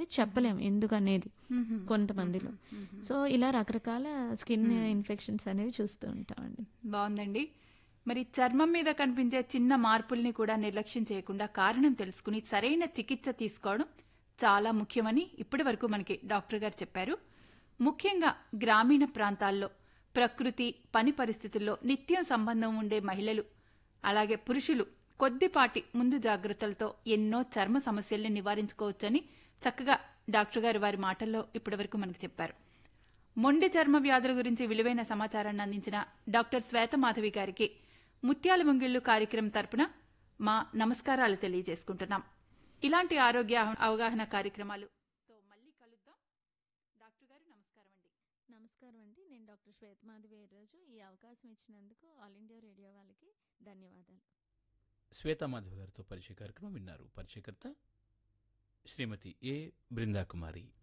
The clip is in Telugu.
చెప్పలేం ఎందుకనేది మ్మ్. కొంతమందిలో. మ్మ్. సో ఇలా రకరకాల స్కిన్ ఇన్ఫెక్షన్స్ అనేవి చూస్తూ ఉంటామండి. బాగుందండి. మరి చర్మం మీద కనిపించే చిన్న మార్పుల్ని కూడా నిర్లక్ష్యం చేయకుండా కారణం తెలుసుకుని సరైన చికిత్స తీసుకోవడం చాలా ముఖ్యమని ఇప్పటి వరకు మనకి డాక్టర్ గారు చెప్పారు. ముఖ్యంగా గ్రామీణ ప్రాంతాల్లో ప్రకృతి పని పరిస్థితుల్లో నిత్యం సంబంధం ఉండే మహిళలు అలాగే పురుషులు కొద్దిపాటి ముందు జాగ్రత్తలతో ఎన్నో చర్మ సమస్యల్ని నివారించుకోవచ్చని చక్కగా డాక్టర్ గారు వారి మాటల్లో ఇప్పటివరకు మనకు చెప్పారు. మొండి చర్మ వ్యాధుల గురించి విలువైన సమాచారాన్ని అందించిన డాక్టర్ శ్వేతమాధవి గారికి ముత్యాల ముంగిళ్లు కార్యక్రమం తరపున మా నమస్కారాలు తెలియజేసుకుంటున్నాం. ఇలాంటి ఆరోగ్య అవగాహన కార్యక్రమాలుతో మళ్ళీ కలుద్దాం. డాక్టర్ గారు నమస్కారం అండి. నమస్కారం అండి. నేను డాక్టర్ శ్వేతమాధవి ఈరోజు ఈ అవకాశం ఇచ్చినందుకు ఆల్ ఇండియా రేడియో వాళ్ళకి ధన్యవాదాలు. శ్వేతమాధవి గారితో పరిచయ కార్యక్రమం విన్నారు. పరిచయకర్త శ్రీమతి ఏ బృందాకుమారి.